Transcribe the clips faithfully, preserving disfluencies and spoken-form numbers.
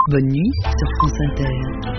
Bonne nuit sur France Inter.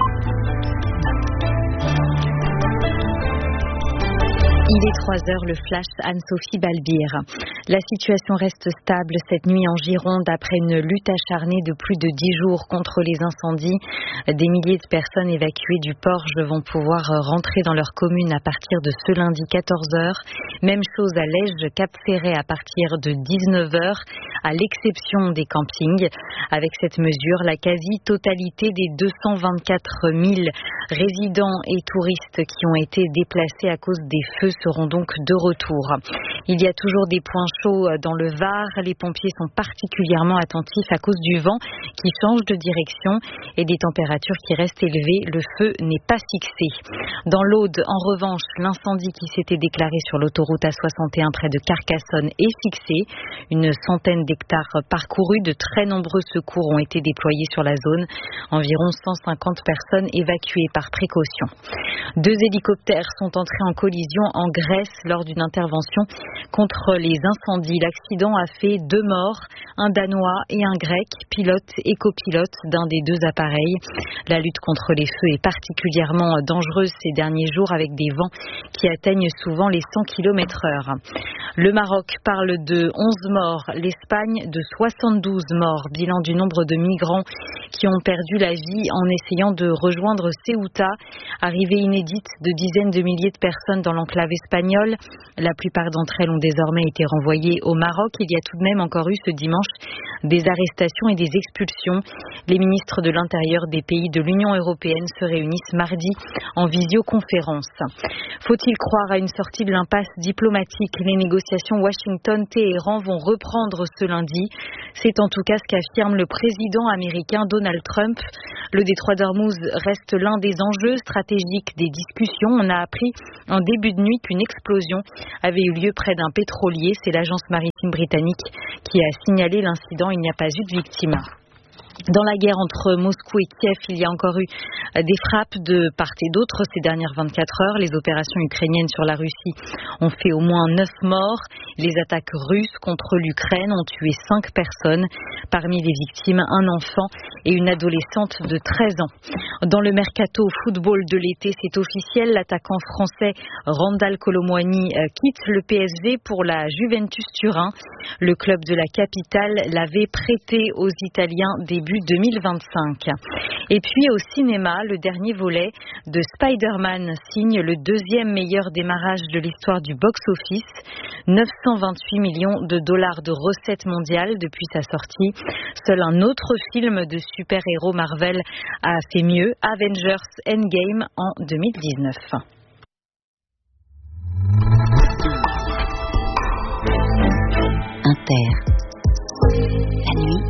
Il est trois heures, le flash Anne-Sophie Balbir. La situation reste stable cette nuit en Gironde après une lutte acharnée de plus de dix jours contre les incendies. Des milliers de personnes évacuées du Porge vont pouvoir rentrer dans leur commune à partir de ce lundi quatorze heures. Même chose à Lège, Cap-Ferret à partir de dix-neuf heures, à l'exception des campings. Avec cette mesure, la quasi-totalité des deux cent vingt-quatre mille résidents et touristes qui ont été déplacés à cause des feux seront donc de retour. Il y a toujours des points chauds dans le Var. Les pompiers sont particulièrement attentifs à cause du vent qui change de direction et des températures qui restent élevées. Le feu n'est pas fixé. Dans l'Aude, en revanche, l'incendie qui s'était déclaré sur l'autoroute A soixante et un près de Carcassonne est fixé. Une centaine d'hectares parcourus, de très nombreux secours ont été déployés sur la zone. Environ cent cinquante personnes évacuées par précaution. Deux hélicoptères sont entrés en collision en Grèce lors d'une intervention contre les incendies. L'accident a fait deux morts, un Danois et un Grec, pilote et copilote d'un des deux appareils. La lutte contre les feux est particulièrement dangereuse ces derniers jours avec des vents qui atteignent souvent les cent kilomètres heure. Le Maroc parle de onze morts, l'Espagne de soixante-douze morts, bilan du nombre de migrants qui ont perdu la vie en essayant de rejoindre Ceuta. Arrivée inédite de dizaines de milliers de personnes dans l'enclave espagnole. La plupart d'entre elles ont désormais été renvoyées au Maroc. Il y a tout de même encore eu ce dimanche des arrestations et des expulsions. Les ministres de l'Intérieur des pays de l'Union européenne se réunissent mardi en visioconférence. Faut-il croire à une sortie de l'impasse diplomatique? Les négociations Washington-Téhéran vont reprendre ce lundi. C'est en tout cas ce qu'affirme le président américain Donald Trump. Le détroit d'Ormuz reste l'un des enjeux stratégiques des discussions. On a appris en début de nuit qu'une explosion avait eu lieu près d'un pétrolier. C'est l'agence maritime britannique qui a signalé l'incident. Il n'y a pas eu de victime. Dans la guerre entre Moscou et Kiev, il y a encore eu des frappes de part et d'autre ces dernières vingt-quatre heures. Les opérations ukrainiennes sur la Russie ont fait au moins neuf morts. Les attaques russes contre l'Ukraine ont tué cinq personnes. Parmi les victimes, un enfant et une adolescente de treize ans. Dans le mercato football de l'été, c'est officiel. L'attaquant français Randal Kolo Muani quitte le P S G pour la Juventus Turin. Le club de la capitale l'avait prêté aux Italiens début deux mille vingt-cinq. Et puis au cinéma, le dernier volet de Spider-Man signe le deuxième meilleur démarrage de l'histoire du box-office. neuf cent vingt-huit millions de dollars de recettes mondiales depuis sa sortie. Seul un autre film de super-héros Marvel a fait mieux, Avengers Endgame en deux mille dix-neuf. Inter. La nuit.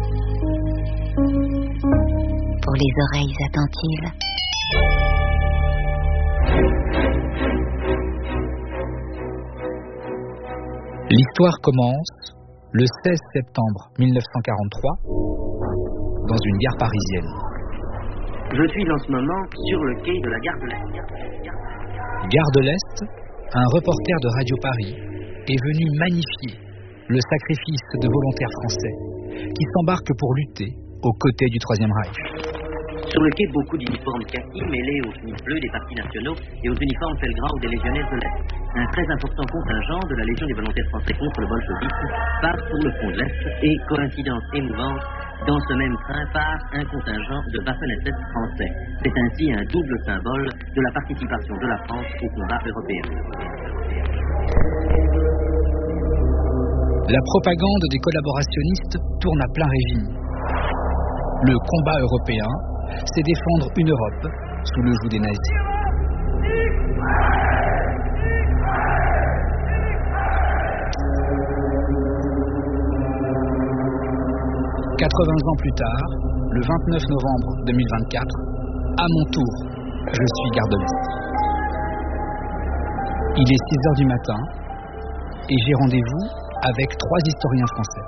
Pour les oreilles attentives. L'histoire commence le seize septembre mille neuf cent quarante-trois dans une gare parisienne. Je suis en ce moment sur le quai de la gare de l'Est. Gare de l'Est, un reporter de Radio Paris est venu magnifier le sacrifice de volontaires français qui s'embarquent pour lutter aux côtés du Troisième Reich. Sur le quai, beaucoup d'uniformes kaki mêlés aux chemises bleues des partis nationaux et aux uniformes Felgrau des légionnaires de l'Est. Un très important contingent de la Légion des volontaires français contre le bolchevisme part pour le front de l'Est et, coïncidence émouvante, dans ce même train part un contingent de Waffen-S S français. C'est ainsi un double symbole de la participation de la France au combat européen. La propagande des collaborationnistes tourne à plein régime. Le combat européen, c'est défendre une Europe sous le joug des nazis. quatre-vingts ans plus tard, le vingt-neuf novembre deux mille vingt-quatre, à mon tour, je suis gare de l'Est. Il est six heures du matin et j'ai rendez-vous avec trois historiens français.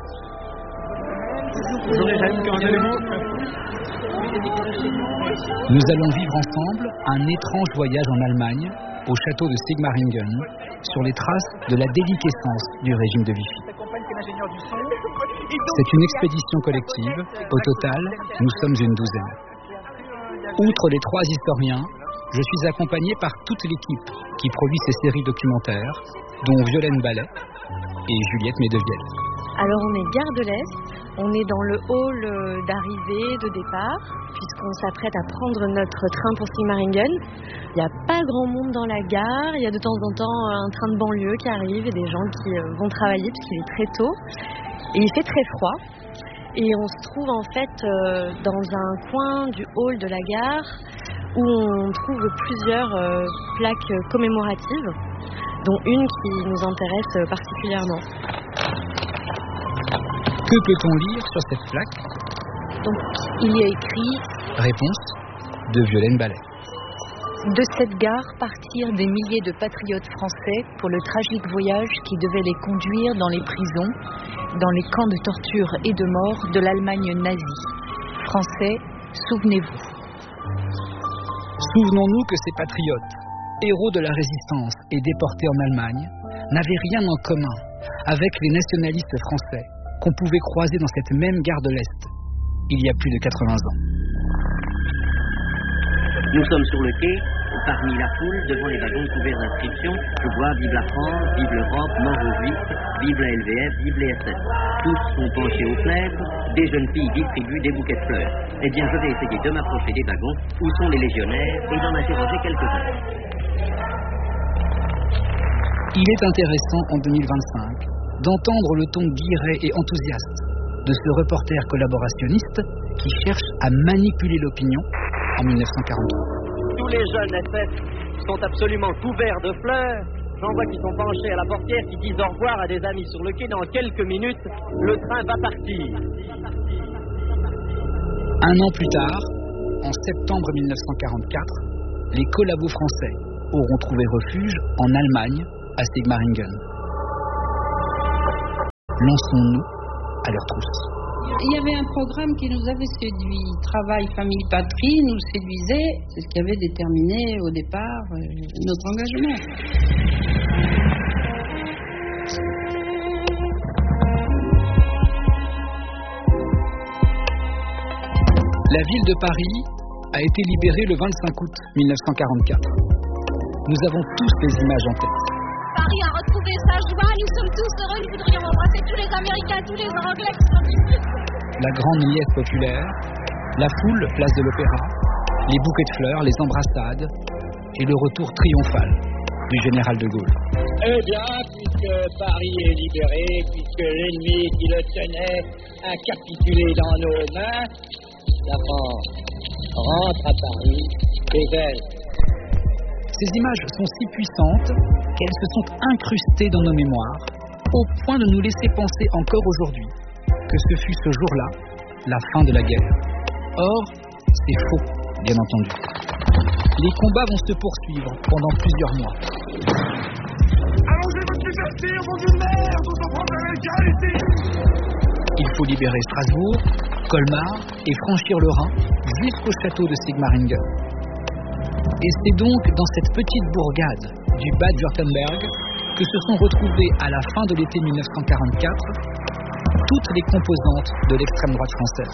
Nous allons vivre ensemble un étrange voyage en Allemagne, au château de Sigmaringen, sur les traces de la déliquescence du régime de Vichy. C'est une expédition collective. Au total, nous sommes une douzaine. Outre les trois historiens, je suis accompagné par toute l'équipe qui produit ces séries documentaires, dont Violaine Ballet et Juliette Medevielle. Alors on est gare de l'Est, on est dans le hall d'arrivée, de départ, puisqu'on s'apprête à prendre notre train pour Sigmaringen. Il n'y a pas grand monde dans la gare, il y a de temps en temps un train de banlieue qui arrive et des gens qui vont travailler puisqu'il est très tôt. Et il fait très froid. Et on se trouve en fait dans un coin du hall de la gare où on trouve plusieurs plaques commémoratives, dont une qui nous intéresse particulièrement. Que peut-on lire sur cette plaque ? Donc, il y a écrit... Réponse de Violaine Ballet. De cette gare partirent des milliers de patriotes français pour le tragique voyage qui devait les conduire dans les prisons, dans les camps de torture et de mort de l'Allemagne nazie. Français, souvenez-vous. Souvenons-nous que ces patriotes, héros de la résistance et déportés en Allemagne, n'avaient rien en commun avec les nationalistes français qu'on pouvait croiser dans cette même gare de l'Est, il y a plus de quatre-vingts ans. Nous sommes sur le quai, parmi la foule, devant les wagons couverts d'inscriptions. Je vois Vive la France, Vive l'Europe, Mort aux Juifs, Vive la L V F, Vive les S S. Tous sont penchés aux fenêtres, des jeunes filles distribuent des bouquets de fleurs. Eh bien, je vais essayer de m'approcher des wagons où sont les légionnaires et d'en interroger quelques-uns. Il est intéressant en deux mille vingt-cinq d'entendre le ton guiré et enthousiaste de ce reporter collaborationniste qui cherche à manipuler l'opinion en mille neuf cent quarante-trois. Tous les jeunes S S sont absolument couverts de fleurs. J'en vois qui sont penchés à la portière, qui disent au revoir à des amis sur le quai. Dans quelques minutes, le train va partir. Un an plus tard, en septembre mille neuf cent quarante-quatre, les collabos français auront trouvé refuge en Allemagne, à Sigmaringen. Lançons-nous à leur trousse. Il y avait un programme qui nous avait séduit. Travail, famille, patrie nous séduisait. C'est ce qui avait déterminé au départ euh, notre engagement. La ville de Paris a été libérée le vingt-cinq août mille neuf cent quarante-quatre. Nous avons tous les images en tête. Paris a retrouvé sa joie, nous sommes tous heureux, nous voudrions embrasser tous les Américains, tous les Anglais qui sont ici. La grande liesse populaire, la foule, place de l'Opéra, les bouquets de fleurs, les embrassades et le retour triomphal du général de Gaulle. Eh bien, puisque Paris est libéré, puisque l'ennemi qui le tenait a capitulé dans nos mains, la France rentre à Paris chez elle. Ces images sont si puissantes qu'elles se sont incrustées dans nos mémoires, au point de nous laisser penser encore aujourd'hui que ce fut ce jour-là, la fin de la guerre. Or, c'est faux, bien entendu. Les combats vont se poursuivre pendant plusieurs mois. Allongez votre liberté, mon Dieu de merde, on s'en prend à l'égalité. Il faut libérer Strasbourg, Colmar et franchir le Rhin jusqu'au château de Sigmaringen. Et c'est donc dans cette petite bourgade du Bade-Württemberg que se sont retrouvées à la fin de l'été mille neuf cent quarante-quatre toutes les composantes de l'extrême droite française.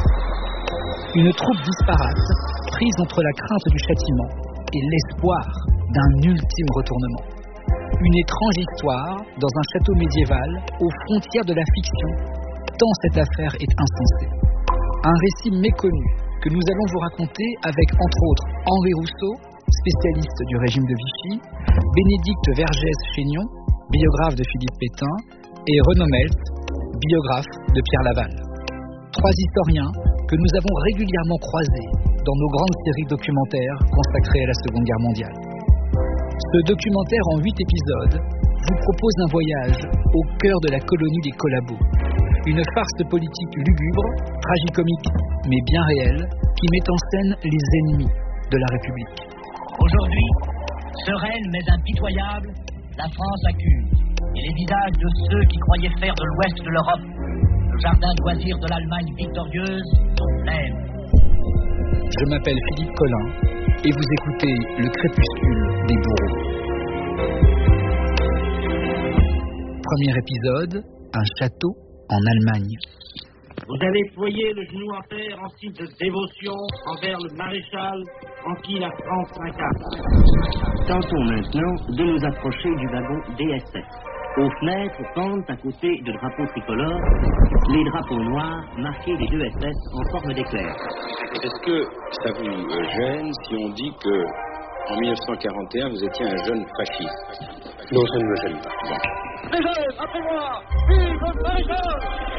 Une troupe disparate, prise entre la crainte du châtiment et l'espoir d'un ultime retournement. Une étrange histoire dans un château médiéval aux frontières de la fiction, tant cette affaire est insensée. Un récit méconnu que nous allons vous raconter avec, entre autres, Henri Rousseau, spécialiste du régime de Vichy, Bénédicte Vergès-Chénion, biographe de Philippe Pétain, et Renaud Meltz, biographe de Pierre Laval. Trois historiens que nous avons régulièrement croisés dans nos grandes séries documentaires consacrées à la Seconde Guerre mondiale. Ce documentaire en huit épisodes vous propose un voyage au cœur de la colonie des collabos. Une farce politique lugubre, tragicomique mais bien réelle, qui met en scène les ennemis de la République. Aujourd'hui, sereine mais impitoyable, la France accuse, et les visages de ceux qui croyaient faire de l'ouest de l'Europe le jardin de loisirs de l'Allemagne victorieuse sont blêmes. Je m'appelle Philippe Collin et vous écoutez Le Crépuscule des bourreaux. Premier épisode, un château en Allemagne. Vous avez ployé le genou en terre en signe de dévotion envers le maréchal en qui la France s'incarne. Tentons maintenant de nous approcher du wagon D S S. Aux fenêtres pendent à côté de drapeaux tricolores les drapeaux noirs marqués des deux S S en forme d'éclair. Est-ce que ça vous euh, gêne si on dit que en mille neuf cent quarante et un vous étiez un jeune fasciste? Non, ça ne me gêne pas. Bon. Les jeunes, après moi, vive le maréchal!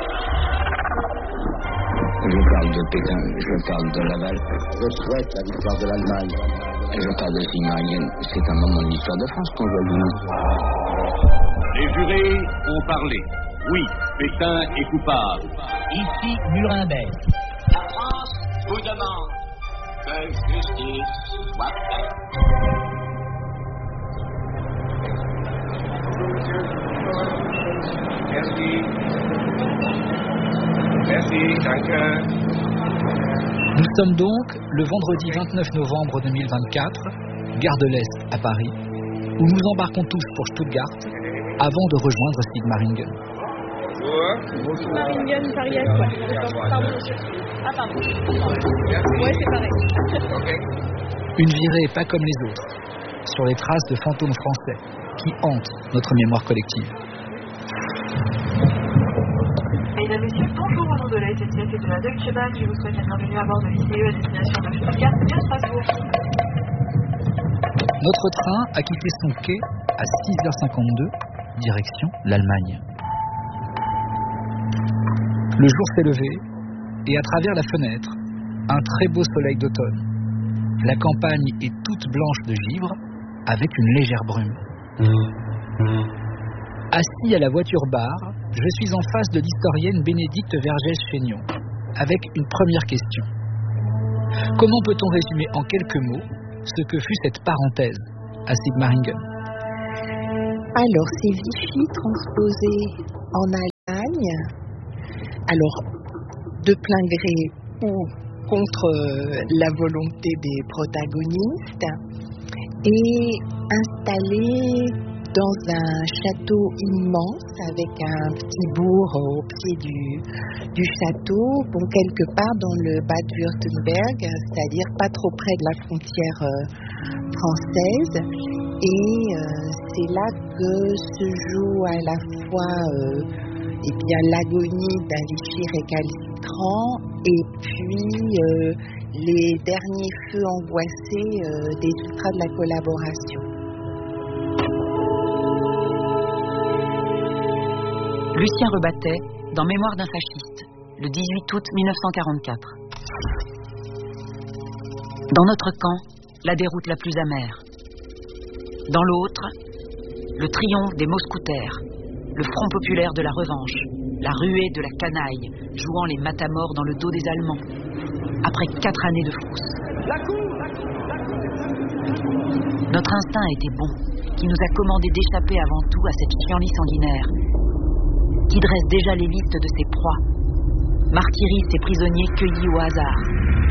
Je parle de Pétain, je parle de Laval. Je souhaite la victoire de l'Allemagne. Je parle de Sigmaringen. C'est un moment de l'histoire de France qu'on voit demain. Les jurés ont parlé. Oui, Pétain est coupable. Ici, Nuremberg. La France vous demande que justice soit faite. Merci. Merci, danke. Nous sommes donc le vendredi vingt-neuf novembre deux mille vingt-quatre, gare de l'Est à Paris, où nous embarquons tous pour Stuttgart avant de rejoindre Sigmaringen. Bonjour. Sigmaringen, Paris-Est, ouais. Pardon, monsieur. Ah, pardon. Ouais, c'est pareil. Okay. Une virée pas comme les autres, sur les traces de fantômes français qui hantent notre mémoire collective. Mesdames, Messieurs, bonjour au nom de la S N C F et de la Deutsche Bahn. Je vous souhaite la bienvenue à bord de l'I C E à destination de Stuttgart et à Strasbourg. Notre train a quitté son quai à six heures cinquante-deux, direction l'Allemagne. Le jour s'est levé et à travers la fenêtre, un très beau soleil d'automne. La campagne est toute blanche de givre avec une légère brume. Assis à la voiture-bar, je suis en face de l'historienne Bénédicte Vergès-Chaignon, avec une première question. Comment peut-on résumer en quelques mots ce que fut cette parenthèse à Sigmaringen? Alors, c'est Vichy transposé en Allemagne, alors de plein gré ou contre la volonté des protagonistes, et installé dans un château immense avec un petit bourg au pied du, du château, bon, quelque part dans le Bade-Württemberg, c'est-à-dire pas trop près de la frontière euh, française. Et euh, c'est là que se joue à la fois euh, eh bien, l'agonie d'un Vichy récalcitrant et puis euh, les derniers feux angoissés euh, des ultras de la collaboration. Lucien Rebattet, dans Mémoire d'un fasciste, le dix-huit août mille neuf cent quarante-quatre. Dans notre camp, la déroute la plus amère. Dans l'autre, le triomphe des mousquetaires, le front populaire de la revanche, la ruée de la canaille, jouant les matamores dans le dos des Allemands, après quatre années de frousse. Notre instinct a été bon, qui nous a commandé d'échapper avant tout à cette chienlit sanguinaire, qui dresse déjà les listes de ses proies, martyrise ses prisonniers cueillis au hasard.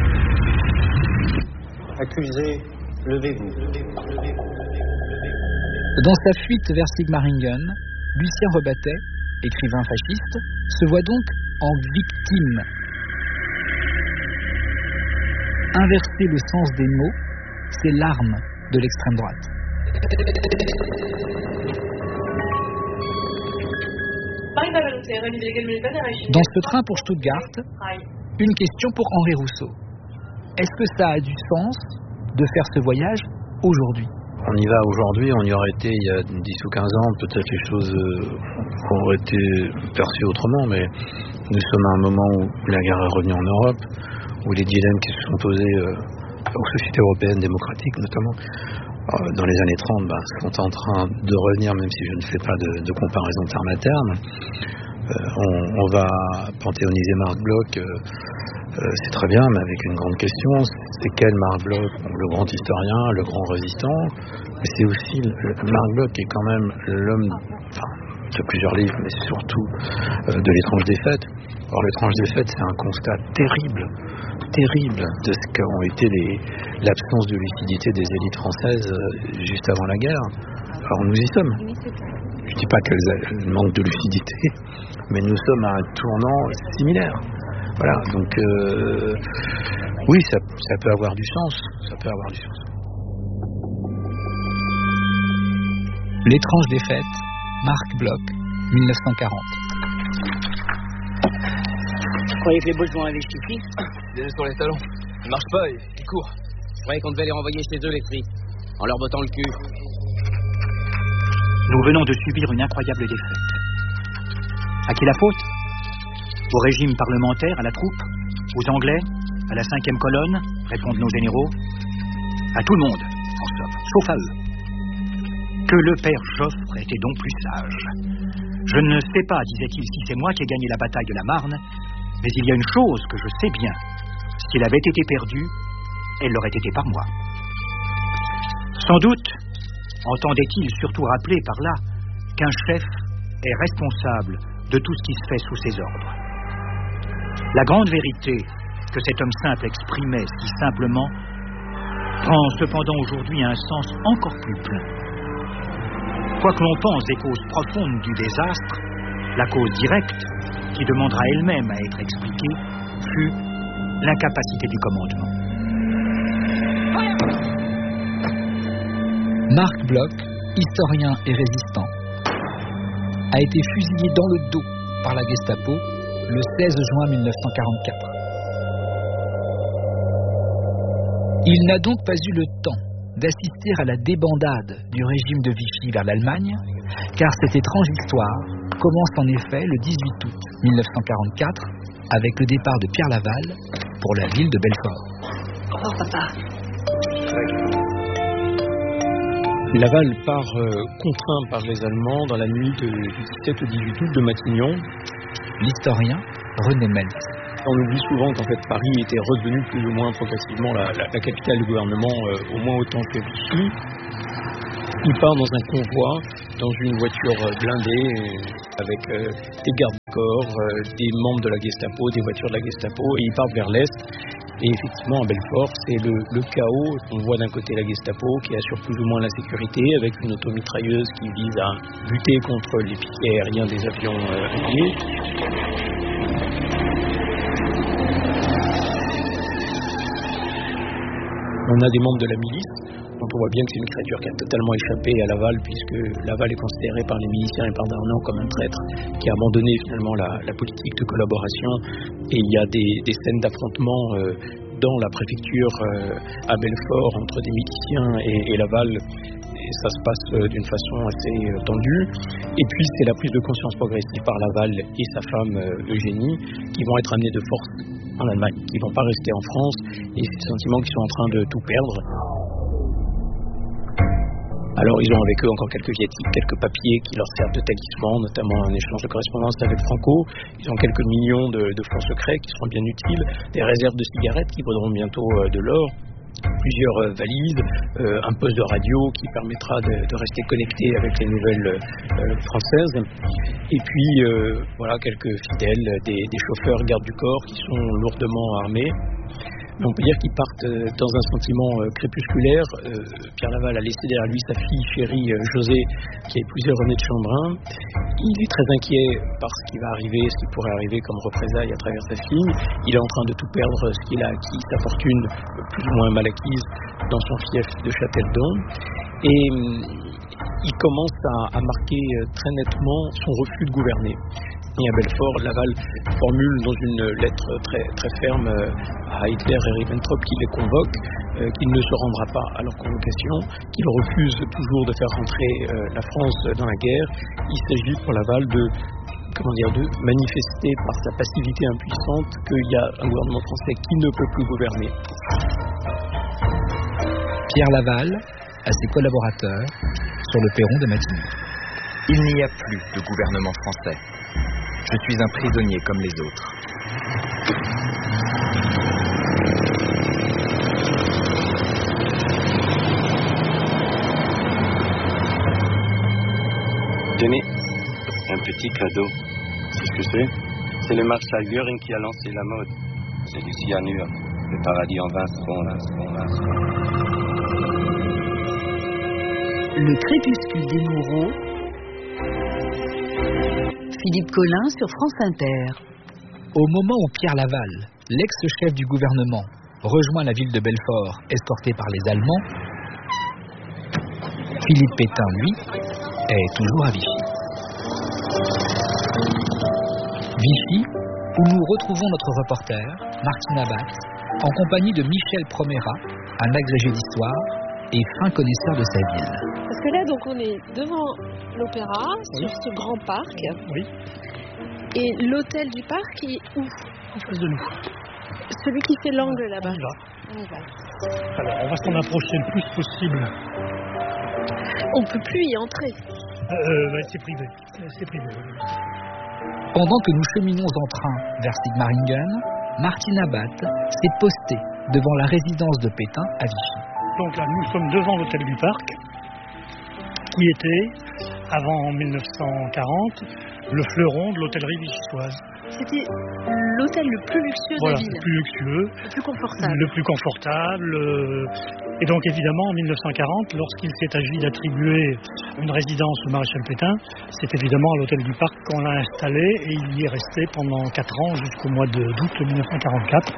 Accusés, levez-vous. Dans sa fuite vers Sigmaringen, Lucien Rebattet, écrivain fasciste, se voit donc en victime. Inverser le sens des mots, c'est l'arme de l'extrême droite. Dans ce train pour Stuttgart, une question pour Henri Rousseau. Est-ce que ça a du sens de faire ce voyage aujourd'hui? On y va aujourd'hui, on y aurait été il y a dix ou quinze ans, peut-être les choses euh, auraient été perçues autrement, mais nous sommes à un moment où la guerre est revenue en Europe, où les dilemmes qui se sont posés euh, aux sociétés européennes démocratiques notamment, euh, dans les années trente, bah, sont en train de revenir, même si je ne fais pas de, de comparaison terme à terme. Euh, on, on va panthéoniser Marc Bloch, euh, euh, c'est très bien, mais avec une grande question, c'est quel Marc Bloch? Le grand historien, le grand résistant, mais c'est aussi, le, Marc Bloch est quand même l'homme, enfin, de plusieurs livres, mais surtout euh, de l'étrange défaite. Or, l'étrange défaite, c'est un constat terrible, terrible de ce qu'ont été les, l'absence de lucidité des élites françaises euh, juste avant la guerre. Alors, nous y sommes. Je dis pas qu'elles manquent de lucidité, mais nous sommes à un tournant similaire. Voilà, donc euh, oui, ça, ça peut avoir du sens, ça peut avoir du sens. L'étrange défaite, Marc Bloch, dix-neuf cent quarante. Vous croyez que les boss vont investir ici? Ils sont sur les talons. Ils marchent pas, ils, ils courent. Je croyais qu'on devait les renvoyer chez eux, les fruits, en leur bottant le cul. Nous venons de subir une incroyable défaite. À qui la faute? Au régime parlementaire, à la troupe? Aux Anglais? À la cinquième colonne? Répondent nos généraux. À tout le monde, en somme, sauf à eux. Que le père Joffre était donc plus sage. Je ne sais pas, disait-il, si c'est moi qui ai gagné la bataille de la Marne, mais il y a une chose que je sais bien. S'il avait été perdu, elle l'aurait été par moi. Sans doute entendait-il surtout rappeler par là qu'un chef est responsable de tout ce qui se fait sous ses ordres. La grande vérité que cet homme simple exprimait si simplement prend cependant aujourd'hui un sens encore plus plein. Quoi que l'on pense des causes profondes du désastre, la cause directe, qui demandera elle-même à être expliquée, fut l'incapacité du commandement. Marc Bloch, historien et résistant, a été fusillé dans le dos par la Gestapo le seize juin mille neuf cent quarante-quatre. Il n'a donc pas eu le temps d'assister à la débandade du régime de Vichy vers l'Allemagne, car cette étrange histoire commence en effet le dix-huit août mille neuf cent quarante-quatre avec le départ de Pierre Laval pour la ville de Belfort. Au revoir, papa. Laval part euh, contraint par les Allemands dans la nuit de, du dix-sept au dix-huit août de Matignon. L'historien René Meltz. On oublie souvent qu'en fait Paris était redevenu plus ou moins progressivement la, la, la capitale du gouvernement, euh, au moins autant que Vichy. Il part dans un convoi, dans une voiture blindée, euh, avec euh, des gardes du corps, euh, des membres de la Gestapo, des voitures de la Gestapo, et il part vers l'est. Et effectivement, à Belfort, c'est le, le chaos. On voit d'un côté la Gestapo qui assure plus ou moins la sécurité, avec une automitrailleuse qui vise à lutter contre les piquets aériens des avions euh, alliés. On a des membres de la milice, dont on voit bien que c'est une créature qui a totalement échappé à Laval, puisque Laval est considéré par les miliciens et par Darnan comme un traître qui a abandonné finalement la, la politique de collaboration. Et il y a des, des scènes d'affrontement euh, dans la préfecture euh, à Belfort entre des miliciens et, et Laval. Et ça se passe euh, d'une façon assez euh, tendue. Et puis c'est la prise de conscience progressive par Laval et sa femme euh, Eugénie qui vont être amenés de force en Allemagne, qui ne vont pas rester en France, et c'est le sentiment qu'ils sont en train de tout perdre. Alors ils ont avec eux encore quelques viatiques, quelques papiers qui leur servent de talisman, notamment un échange de correspondance avec Franco. Ils ont quelques millions de, de fonds secrets qui seront bien utiles, des réserves de cigarettes qui vaudront bientôt euh, de l'or, plusieurs euh, valises, euh, un poste de radio qui permettra de, de rester connecté avec les nouvelles euh, françaises, et puis euh, voilà quelques fidèles, des, des chauffeurs gardes du corps qui sont lourdement armés. Mais on peut dire qu'ils partent euh, dans un sentiment euh, crépusculaire. Euh, Pierre Laval a laissé derrière lui sa fille chérie euh, José, qui a épousé René de Chambrun. Il est très inquiet par ce qui va arriver, ce qui pourrait arriver comme représailles à travers sa fille. Il est en train de tout perdre, ce qu'il a acquis, sa fortune euh, plus ou moins mal acquise dans son fief de Châteldon. Et euh, il commence à, à marquer euh, très nettement son refus de gouverner. Et à Belfort, Laval formule dans une lettre très, très ferme à Hitler et Ribbentrop qui les convoque, euh, qu'il ne se rendra pas à leur convocation, qu'il refuse toujours de faire rentrer euh, la France dans la guerre. Il s'agit pour Laval de, comment dire, de manifester par sa passivité impuissante qu'il y a un gouvernement français qui ne peut plus gouverner. Pierre Laval à ses collaborateurs sur le perron de Matignon. Il n'y a plus de gouvernement français. Je suis un prisonnier comme les autres. Tenez, un petit cadeau. C'est ce que c'est? C'est le Marshal Göring qui a lancé la mode. C'est du cyanure. Le paradis en vingt secondes, vingt secondes, vingt secondes. Le crépuscule des Moureaux. Philippe Collin sur France Inter. Au moment où Pierre Laval, l'ex-chef du gouvernement, rejoint la ville de Belfort, escorté par les Allemands, Philippe Pétain, lui, est toujours à Vichy. Vichy, où nous retrouvons notre reporter, Martine Abat, en compagnie de Michel Promera, un agrégé d'histoire et fin connaisseur de sa ville. Parce que là, donc, on est devant l'opéra, oui. Sur ce grand parc. Oui. Et l'hôtel du parc est où? En face de nous. Celui qui fait l'angle là-bas. On y va. On y va. Alors, on va s'en approcher le plus possible. On peut plus y entrer. Euh, ouais, c'est privé. C'est privé. Pendant que nous cheminons en train vers Sigmaringen, Martine Abat s'est postée devant la résidence de Pétain à Vichy. Donc là, nous sommes devant l'hôtel du parc, qui était, avant mille neuf cent quarante, le fleuron de l'hôtellerie vichysoise. C'était l'hôtel le plus luxueux voilà, de la ville. Le plus luxueux. Le plus confortable. Le plus confortable. Euh, et donc évidemment, en mille neuf cent quarante, lorsqu'il s'est agi d'attribuer une résidence au maréchal Pétain, c'est évidemment à l'hôtel du Parc qu'on l'a installé et il y est resté pendant quatre ans jusqu'au mois d'août mille neuf cent quarante-quatre.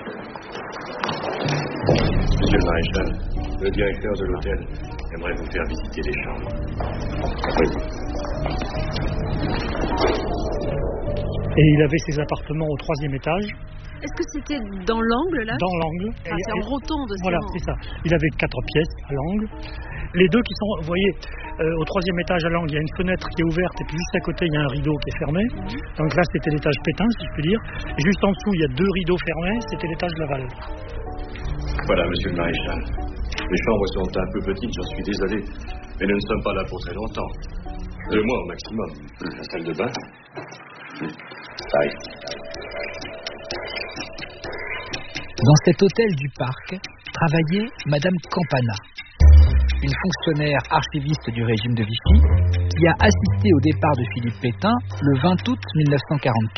Monsieur le maréchal, le directeur de l'hôtel aimerait vous faire visiter les chambres. Oui. Et il avait ses appartements au troisième étage. Est-ce que c'était dans l'angle là? Dans l'angle. Ah, c'est en rotonde aussi. Voilà, c'est ça. Il avait quatre pièces à l'angle. Les deux qui sont, vous voyez, euh, au troisième étage à l'angle, il y a une fenêtre qui est ouverte et puis juste à côté, il y a un rideau qui est fermé. Mmh. Donc là, c'était l'étage Pétain, si je puis dire. Et juste en dessous, il y a deux rideaux fermés, c'était l'étage Laval. Voilà, monsieur le maréchal. Les chambres sont un peu petites, j'en suis désolé. Mais nous ne sommes pas là pour très longtemps. Deux mois au maximum. La salle de bain. Aïe. Dans cet hôtel du parc travaillait Madame Campana, une fonctionnaire archiviste du régime de Vichy qui a assisté au départ de Philippe Pétain le vingt août mille neuf cent quarante-quatre.